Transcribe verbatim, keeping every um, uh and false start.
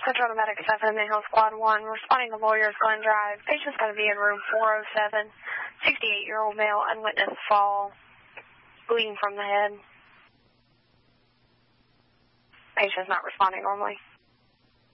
Central Medic seven, Mayhill Squad one, responding to Lawyers Glen Drive. Patient's going to be in room four oh seven. sixty-eight-year-old male, unwitnessed fall, bleeding from the head. Patient's not responding normally.